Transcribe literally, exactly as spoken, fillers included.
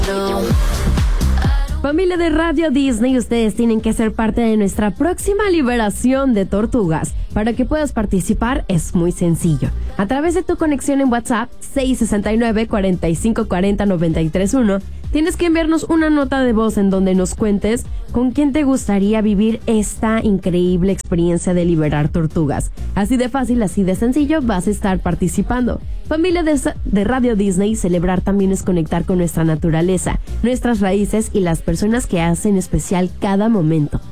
Familia de Radio Disney, ustedes tienen que ser parte de nuestra próxima liberación de tortugas. Para que puedas participar es muy sencillo. A través de tu conexión en WhatsApp seis seis nueve, cuatro cinco cuatro cero, nueve tres uno, tienes que enviarnos una nota de voz en donde nos cuentes con quién te gustaría vivir esta increíble experiencia de liberar tortugas. Así de fácil, así de sencillo, vas a estar participando. Familia de, de Radio Disney, celebrar también es conectar con nuestra naturaleza, nuestras raíces y las personas que hacen especial cada momento.